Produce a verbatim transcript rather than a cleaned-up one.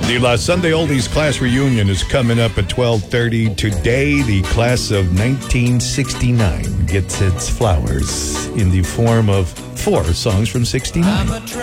The La Sunday Oldies class reunion is coming up at twelve thirty. Today, the class of nineteen sixty-nine gets its flowers in the form of four songs from sixty-nine.